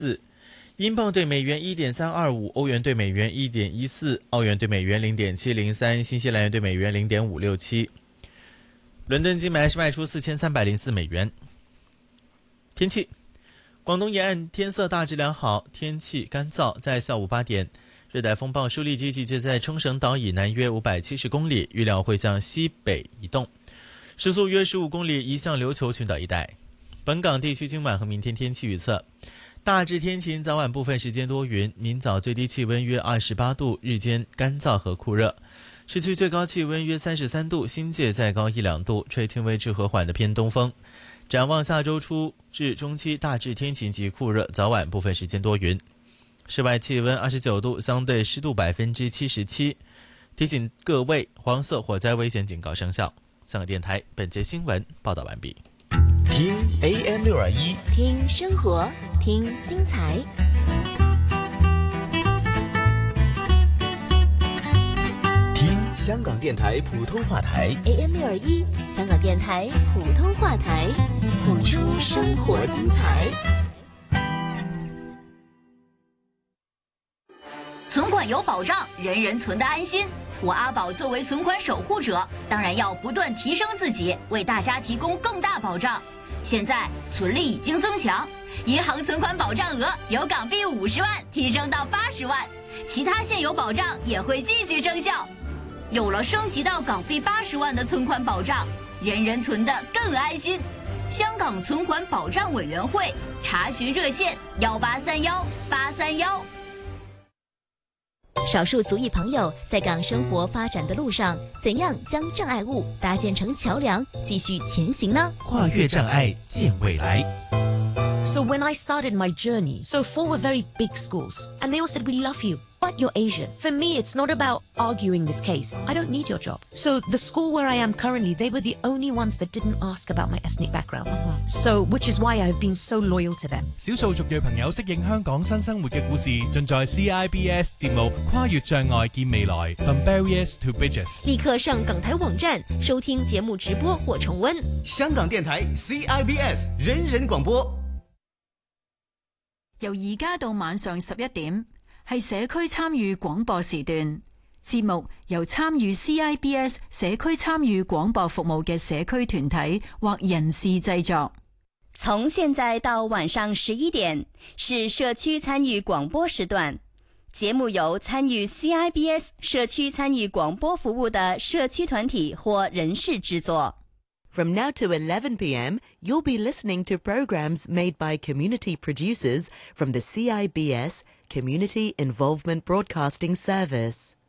英镑对美元 1.325， 欧元对美元 1.14， 澳元对美元 0.703， 新西兰元对美元 0.567。 伦敦金买是卖出4304美元。天气，广东沿岸天色大致良好，天气干燥，在下午8点，热带风暴舒力基集结在冲绳岛以南约570公里，预料会向西北移动，时速约15公里，移向琉球群岛一带。本港地区今晚和明天天气预测，大致天晴，早晚部分时间多云，明早最低气温约28度，日间干燥和酷热，市区最高气温约33度，新界再高1-2度，吹轻微至和缓的偏东风。展望下周初至中期大致天晴及酷热，早晚部分时间多云，室外气温29度，相对湿度77%。提醒各位，黄色火灾危险警告生效。香港电台本节新闻报道完毕。 听 AM621， 听生活，听精彩。 听香港电台普通话台 AM621， 香港电台普通话台，谱出生活精彩。 存款有保障，人人存得安心。我阿宝作为存款守护者，当然要不断提升自己，为大家提供更大保障。现在存利已经增强，银行存款保障额由港币50万提升到80万，其他现有保障也会继续生效。有了升级到港币80万的存款保障，人人存得更安心。香港存款保障委员会查询热线1831831。 少数族裔朋友在港生活发展的路上，怎样将障碍物搭建成桥梁，继续前行呢？ 跨越障碍，见未来。 So when I started my journey, so 4 were very big schools, and they all said, we love you, but you're Asian. For me, it's not about arguing this case. I don't need your job. So the school where I am currently, they were the only ones that didn't ask about my ethnic background. So, which is why I've been so loyal to them. 少數族裔朋友適應香港新生活嘅故事，盡在 CIBS 節目《跨越障礙見未來》From Barriers to Bridges。 立刻上港台網站收聽節目直播或重溫。 香港電台 CIBS 人人廣播。 由而家到晚上11點，係社區參與廣播時段。節目由參與 CIBS 社區參與廣播服務嘅社區團體或人士製作。 從現在到晚上11點，是社區參與廣播時段。節目由參與 CIBS 社區參與廣播服務的社區團體或人士製作。 From now to 11 p.m., you'll be listening to programs made by community producers from the CIBS Community Involvement Broadcasting Service.